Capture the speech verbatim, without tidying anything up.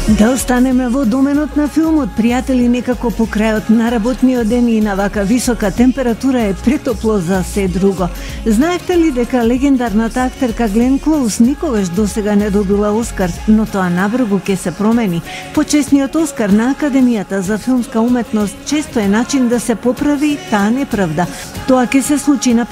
Да останеме во доменот на филмот, пријатели, некако по крајот на работниот ден и на вака висока температура е претопло за се друго. Знаевте ли дека легендарната актерка Глен Клоус никогаш досега не добила Оскар, но тоа набрзо ќе се промени. Почесниот Оскар на Академијата за филмска уметност често е начин да се поправи таа неправда. Тоа ќе се случи на